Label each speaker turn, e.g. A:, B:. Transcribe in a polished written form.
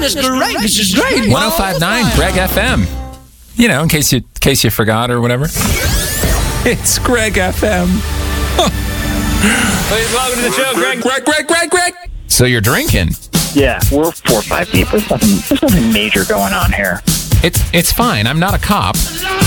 A: This is great. This is great.
B: 105.9 Greg FM. You know, in case you forgot or whatever. It's Greg FM.
C: Please welcome to the show,
B: Greg. So you're drinking.
D: Yeah, we're 4 or 5 people. There's nothing major going on here.
B: It's fine. I'm not a cop.